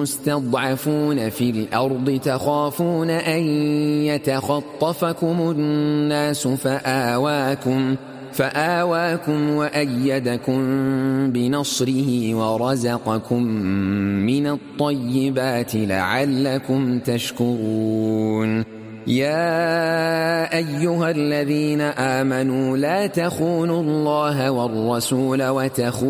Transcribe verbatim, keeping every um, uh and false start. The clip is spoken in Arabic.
المستضعفون في الأرض تخافون أن يتخطفكم الناس فآواكم فآواكم وأيدكم بنصره ورزقكم من الطيبات لعلكم تشكرون. يا أيها الذين آمنوا لا تخونوا الله والرسول وتخونوا